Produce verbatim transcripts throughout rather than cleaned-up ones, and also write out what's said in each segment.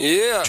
Yeah.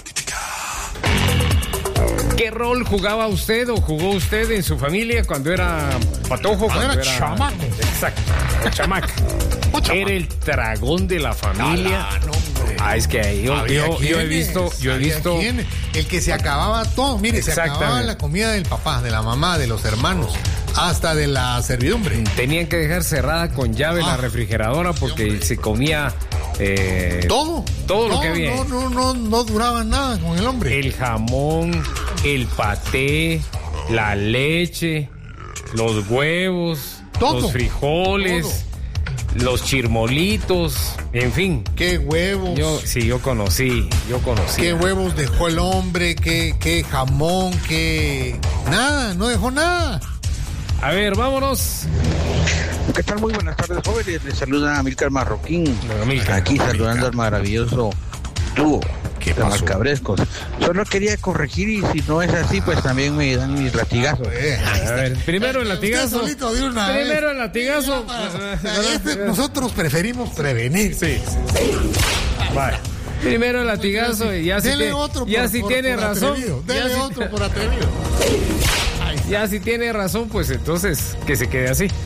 ¿Qué rol jugaba usted o jugó usted en su familia cuando era patojo? Cuando Cuando era chamaco. Exacto, o chamaca. O chamaco. Era el dragón de la familia. Ah, no, hombre. Ah, es que yo, Había yo, yo he quienes, visto, yo he había visto. quienes. El que se acababa todo, mire, se Exactamente. acababa la comida del papá, de la mamá, de los hermanos, hasta de la servidumbre. Tenían que dejar cerrada con llave Ah, la refrigeradora porque hombre. se comía eh, Todo. todo lo No, que había. No, no, no, no duraba nada con el hombre. El jamón, el paté, la leche, los huevos, Todo. los frijoles, los chirmolitos, en fin. Qué huevos. Yo, sí, yo conocí, yo conocí. Qué huevos dejó el hombre, qué, qué jamón, qué... Nada, no dejó nada. A ver, vámonos. ¿Qué tal? Muy buenas tardes, jóvenes. Les saluda Amílcar Marroquín. Don Amílcar. Aquí saludando al maravilloso dúo ¿Qué de los pasó? cabrescos. Solo quería corregir y si no es así, pues también me dan mis latigazos. Eh, A ver, primero el latigazo. Usted solito de una vez. Primero el latigazo. Este, nosotros preferimos prevenir. Sí, vale. Primero el latigazo y ya si, Dele te- otro ya por, si por- tiene por razón. atrevido. Ya Dele si, otro por atrevido. ya si tiene razón, pues entonces que se quede así.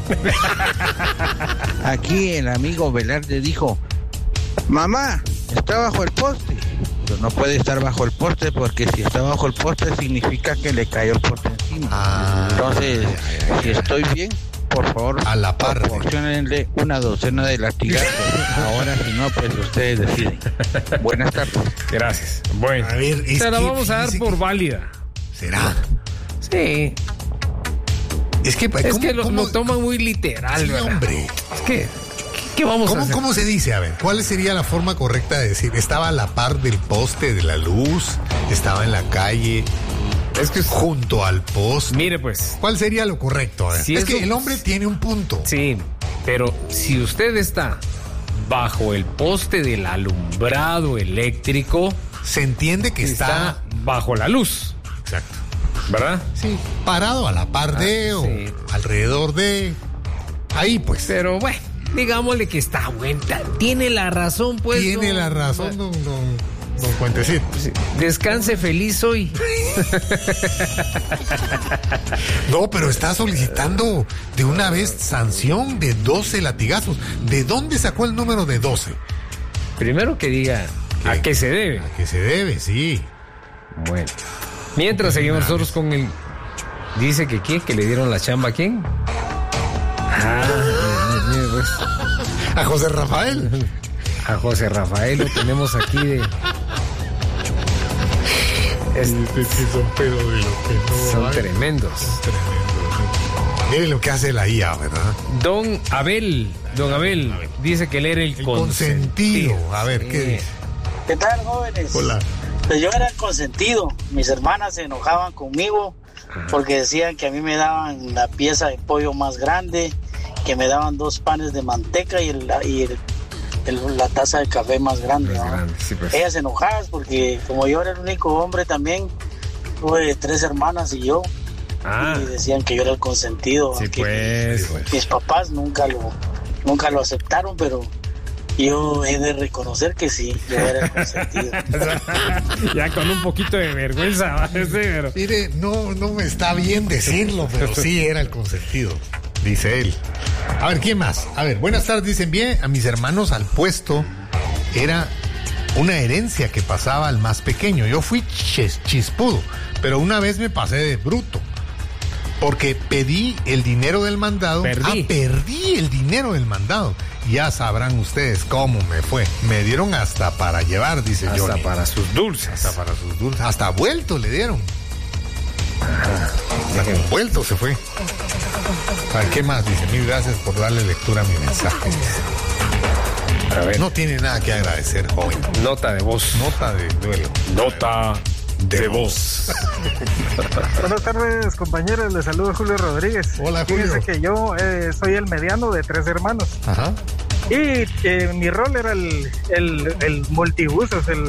Aquí el amigo Velarde dijo, mamá, está bajo el poste. Pero no puede estar bajo el poste porque si está bajo el poste significa que le cayó el poste encima. Ah, Entonces, ay, ay, ay, si estoy bien, por favor, A la par de- proporciónenle una docena de latigazos. Ahora, si no, pues ustedes deciden. Buenas tardes. Gracias. Bueno, A ver, es se la que vamos a dar fíjese por que- válida. ¿Será? Sí. Es que, Es ¿cómo- que lo, cómo- lo toman muy literal, Sí, ¿verdad? hombre. Es que, ¿qué, qué vamos a ¿Cómo, hacer? ¿Cómo se dice? A ver, ¿cuál sería la forma correcta de decir? ¿Estaba a la par del poste de la luz? ¿Estaba en la calle? Es que, ¿Junto al poste? mire pues, ¿Cuál sería lo correcto? A ver, Si es eso- que el hombre tiene un punto. sí, pero si usted está bajo el poste del alumbrado eléctrico, Se entiende que está, está... bajo la luz, Exacto. ¿verdad? Sí, parado a la par de o sí. alrededor de... Ahí pues. Pero bueno, digámosle que está buena. Tiene la razón, pues. Tiene don- la razón, don, don, don Cuentecito. Sí. Descanse feliz hoy. No, pero está solicitando de una vez sanción de doce latigazos. ¿De dónde sacó el número de doce? Primero que diga ¿Qué? a qué se debe. ¿A qué se debe? Sí. Bueno. Mientras seguimos nosotros con el... Dice que quién, que le dieron la chamba a quién. Ah, mire, mire, pues, A José Rafael. a José Rafael lo tenemos aquí de... Es- son pedo de lo que no son hay. tremendos. Tremendo. Mire lo que hace la I A, ¿verdad? Don Abel, don Abel, dice que él era el, El consentido. A ver, ¿qué Sí. dice? ¿Qué tal, jóvenes? Hola. Pues yo era el consentido. Mis hermanas se enojaban conmigo porque decían que a mí me daban la pieza de pollo más grande, que me daban dos panes de manteca y, el, y el- el- la taza de café más grande. Más ¿no? grande, sí, pues. Ellas enojadas porque como yo era el único hombre también, tuve tres hermanas y yo, Ah, y decían que yo era el consentido. sí, aunque pues. mis papás nunca lo, nunca lo aceptaron, pero yo he de reconocer que sí, yo era el consentido. Ya con un poquito de vergüenza, ¿va? Sí, pero... Mire, no, no me está bien decirlo, pero sí era el consentido, dice él. A ver, ¿quién más? A ver, buenas tardes, dicen bien, a mis hermanos al puesto era una herencia que pasaba al más pequeño. Yo fui chis- chispudo, pero una vez me pasé de bruto. Porque pedí el dinero del mandado. Perdí. Ah, perdí el dinero del mandado. Ya sabrán ustedes cómo me fue. Me dieron hasta para llevar, dice Hasta Johnny. para sus dulces. Hasta para sus dulces. Hasta vuelto le dieron. Hasta con vuelto se fue. A ver, ¿qué más? Dice, mil gracias por darle lectura a mi mensaje. A ver, No tiene nada que agradecer, joven. nota de voz. Nota de duelo. Nota De voz. Buenas tardes, compañeros. Les saludo Julio Rodríguez. Hola, Julio. Fíjense que yo eh, soy el mediano de tres hermanos. Ajá. Y eh, mi rol era el, el, el multiusos, el,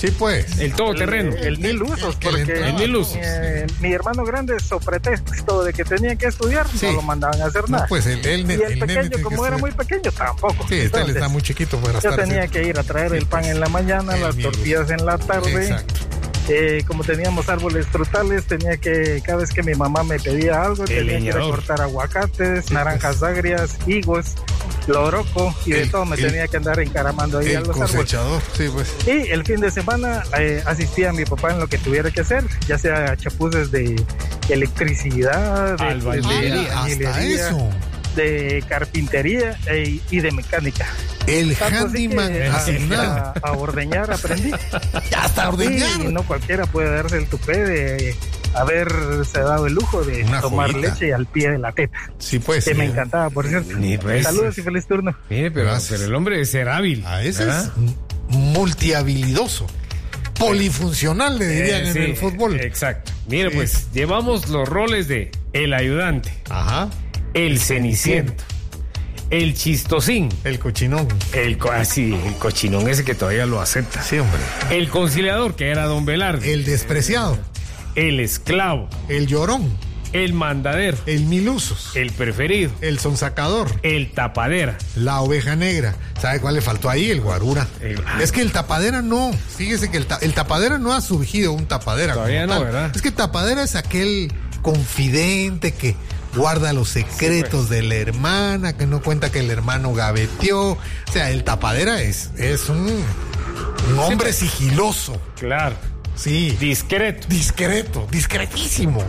Sí, pues. El todoterreno. El, el mil usos, que le porque entraba. El mil usos. eh, mi hermano grande, sobre pretexto de que tenía que estudiar, Sí. no lo mandaban a hacer No, nada. pues el, el, y el, el nene pequeño, tiene como que era muy estudiar. pequeño, tampoco. Sí, este él Entonces, está muy chiquito para yo estar. tenía haciendo- que ir a traer Sí, el pan pues. en la mañana, El las mil usos. tortillas en la tarde. Exacto. Eh, como teníamos árboles frutales, tenía que, cada vez que mi mamá me pedía algo, tenía que ir a leñador. cortar aguacates, naranjas agrias, higos, loroco y de El- todo me el- tenía que andar encaramando ahí a El los árboles. cosechador, sí, pues. Y el fin de semana eh, asistía a mi papá en lo que tuviera que hacer, ya sea chapuces de electricidad, de, Albañilería. de Ah, hasta albañilería, eso. de carpintería eh, y de mecánica. El Tanto así handyman que asignado. a, a ordeñar aprendí. Hasta ordeñar. Sí, no cualquiera puede darse el tupé de haberse dado el lujo de Una tomar joyita. leche al pie de la teta, Sí, pues. que sí. me encantaba, por cierto. Ni pues. Saludos y feliz turno. Mire, pero, Gracias. pero el hombre es ser hábil. A ese ¿verdad? es multihabilidoso. Polifuncional, le dirían Eh, en sí, el fútbol. Exacto. Mire, Sí. pues llevamos los roles de el ayudante, Ajá. el ceniciento, el chistosín, El cochinón. el, co- así, el cochinón ese que todavía lo acepta, Sí, hombre. el conciliador, que era don Velarde, El despreciado. el esclavo, El llorón. el mandadero, El milusos. el preferido, El sonsacador. el tapadera. La oveja negra. ¿Sabe cuál le faltó ahí? El guarura. El- Es que el tapadera no. Fíjese que el, ta- el tapadera no ha surgido un tapadera. Todavía como no, tal. ¿verdad? Es que tapadera es aquel confidente que guarda los secretos de la hermana, que no cuenta que el hermano gaveteó. O sea, el tapadera es, es un, un hombre sigiloso. Claro, Sí. discreto. Discreto, discretísimo.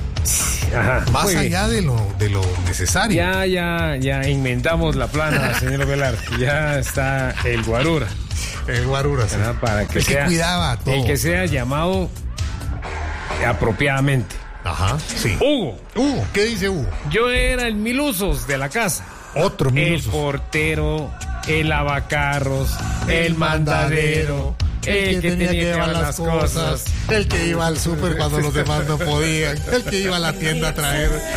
Ajá, Más muy bien. allá de lo, de lo necesario. Ya, ya, ya inventamos la plana, señor Velarde. Ya está el guarura. El guarura, sí. ¿verdad? Para que El que sea, cuidaba todo. el que sea llamado apropiadamente. Ajá, sí. Hugo, Hugo, ¿qué dice Hugo? yo era el milusos de la casa. Otro El milusos. portero, el lavacarros, el mandadero, el que tenía que llevar las cosas. el que iba al súper cuando los demás no podían, el que iba a la tienda a traer